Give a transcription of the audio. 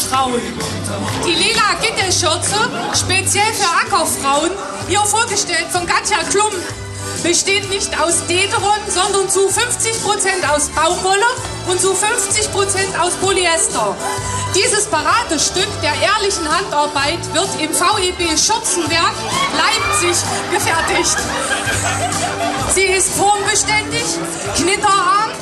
Frauen. Die lila Gittelschürze, speziell für Ackerfrauen, hier vorgestellt von Katja Klum, besteht nicht aus Dederon, sondern zu 50% aus Baumwolle und zu 50% aus Polyester. Dieses Paradestück der ehrlichen Handarbeit wird im VEB Schürzenwerk Leipzig gefertigt. Sie ist formbeständig, knitterarm